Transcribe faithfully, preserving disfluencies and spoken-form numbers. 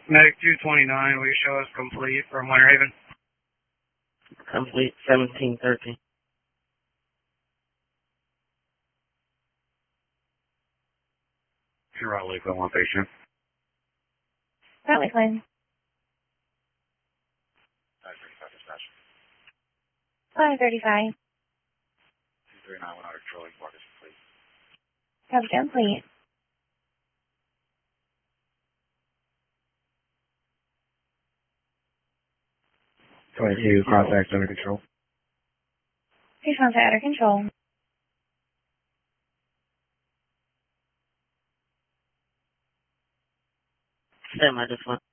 Medic two twenty-nine, will you show us complete from Winter Haven? Complete seventeen thirteen. You're right, Lakeland, one patient. Not Lakeland. five thirty-five dispatch. five thirty-five. two three nine one hundred, controlling Marcus, please. Copy, complete. twenty-two, contact under control. Please contact under control. Stand by this one.